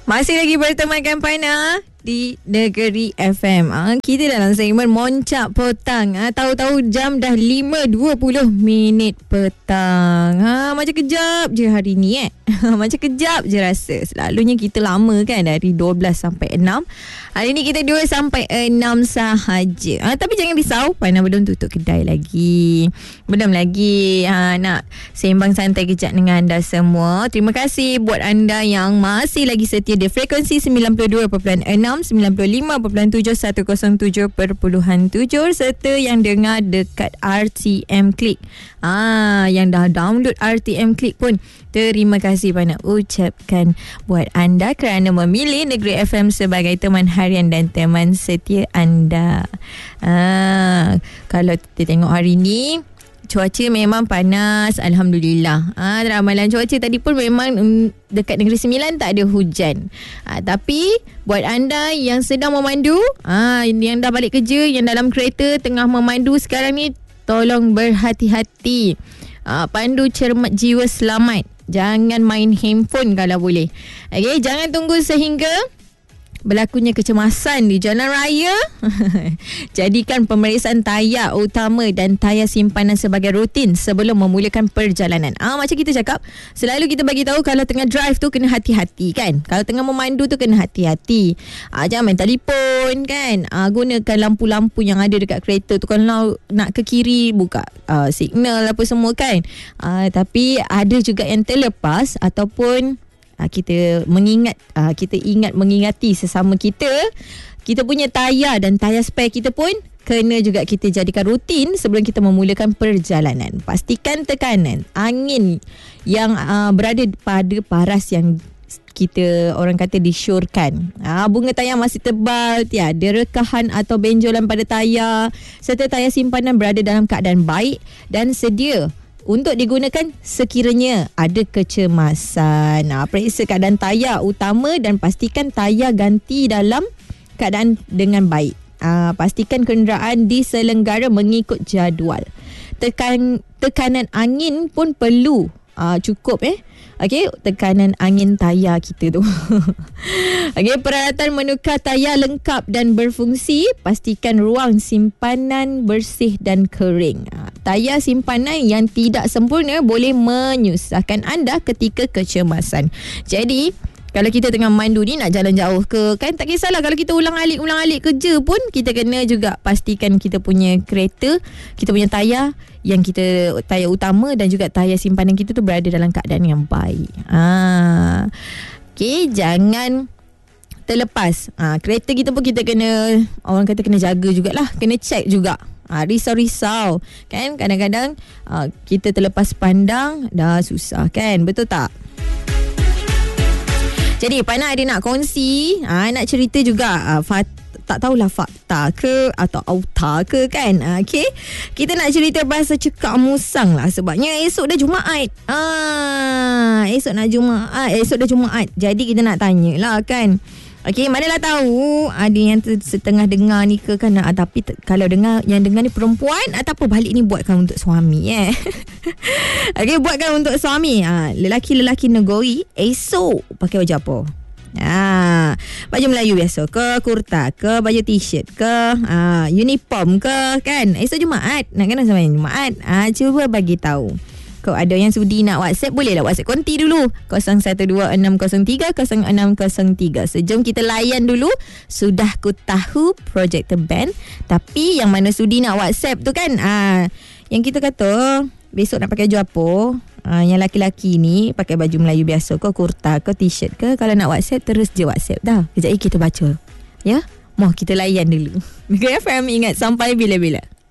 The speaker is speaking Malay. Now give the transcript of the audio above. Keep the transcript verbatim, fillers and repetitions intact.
Masih lagi bertemankan Pana di Negeri F M. Ha, kita dalam segmen Moncak Petang. Ha, tahu-tahu jam dah lima dua puluh minit petang. Ha, macam kejap je hari ni eh. Macam kejap je rasa. Selalunya kita lama kan dari dua belas sampai enam. Hari ni kita dua sampai enam sahaja. Ha, tapi jangan risau, Pana belum tutup kedai lagi. Belum lagi. Ha, nak sembang santai kejap dengan anda semua. Terima kasih buat anda yang masih lagi setia di frekuensi sembilan puluh dua perpuluhan enam, sembilan puluh lima perpuluhan tujuh, seratus tujuh perpuluhan tujuh serta yang dengar dekat R T M Click. Ah, yang dah download R T M Click pun terima kasih Pana ucapkan buat anda kerana memilih Negeri F M sebagai teman harian dan teman setia anda. Ah, kalau kita tengok hari ni cuaca memang panas, Alhamdulillah. Ha, ramalan cuaca tadi pun memang um, dekat Negeri Sembilan tak ada hujan. Ha, tapi buat anda yang sedang memandu, ha, yang dah balik kerja, yang dalam kereta tengah memandu sekarang ni, tolong berhati-hati. Ha, pandu cermat jiwa selamat. Jangan main handphone kalau boleh. Okay, jangan tunggu sehingga berlakunya kecemasan di jalan raya. Jadikan pemeriksaan tayar utama dan tayar simpanan sebagai rutin sebelum memulakan perjalanan. Ah, macam kita cakap, selalu kita bagi tahu kalau tengah drive tu kena hati-hati kan. Kalau tengah memandu tu kena hati-hati. Ah, jangan main telefon kan. Ah, gunakan lampu-lampu yang ada dekat kereta tu. Kalau nak ke kiri, buka uh, signal apa semua kan. Ah, tapi ada juga yang terlepas ataupun kita mengingat, kita ingat mengingati sesama kita, kita punya tayar dan tayar spare kita pun kena juga kita jadikan rutin sebelum kita memulakan perjalanan. Pastikan tekanan angin yang uh, berada pada paras yang kita orang kata disyorkan. Ha, bunga tayar masih tebal, tiada rekahan atau benjolan pada tayar, serta tayar simpanan berada dalam keadaan baik dan sedia untuk digunakan sekiranya ada kecemasan. Nah, periksa keadaan tayar utama dan pastikan tayar ganti dalam keadaan dengan baik. Aa, pastikan kenderaan diselenggara mengikut jadual. Tekan, tekanan angin pun perlu aa, cukup eh. Okey, tekanan angin tayar kita tu. Okey, peralatan menukar tayar lengkap dan berfungsi. Pastikan ruang simpanan bersih dan kering. Tayar simpanan yang tidak sempurna boleh menyusahkan anda ketika kecemasan. Jadi, kalau kita tengah mandu ni nak jalan jauh ke, kan tak kisahlah kalau kita ulang-alik ulang-alik kerja pun, kita kena juga pastikan kita punya kereta, kita punya tayar yang kita tayar utama dan juga tayar simpanan kita tu berada dalam keadaan yang baik. Ah, okey, jangan terlepas. Ah, kereta kita pun kita kena, orang kata kena jaga jugalah, kena check juga. Ah, risau-risau kan, kadang-kadang ah, kita terlepas pandang dah susah kan, betul tak? Jadi Pana ada nak kongsi, ha, nak cerita juga, ha, fat, tak tahulah fakta ke atau auta ke kan. Ha, okay. Kita nak cerita bahasa cekak musang lah, sebabnya esok dah Jumaat. Ah, esok nak Jumaat, esok dah Jumaat. Jadi kita nak tanyalah kan. Okey, manalah tahu ada yang setengah dengar ni ke kan, ah, tapi t- kalau dengar yang dengar ni perempuan, ah, tak apa, balik ni buatkan untuk suami eh. Okey, buatkan untuk suami. Ah, lelaki-lelaki negeri esok pakai baju apa? Ah, baju Melayu biasa ke, kurta ke, baju t-shirt ke, ah, uniform ke kan? Esok Jumaat, nak kena sama Jumaat. Ah, cuba bagi tahu. Kalau ada yang sudi nak WhatsApp, bolehlah WhatsApp konti dulu kosong satu dua enam kosong tiga kosong enam kosong tiga. Sejom kita layan dulu. Sudah ku tahu projek terband, tapi yang mana sudi nak WhatsApp tu kan, ah, yang kita kata besok nak pakai baju apa, ah, yang laki-laki ni pakai baju Melayu biasa ke, kurta ke, t-shirt ke. Kalau nak WhatsApp, terus je WhatsApp dah. Kejap lagi kita baca. Ya, mau kita layan dulu. Negeri F M, ingat sampai bila-bila.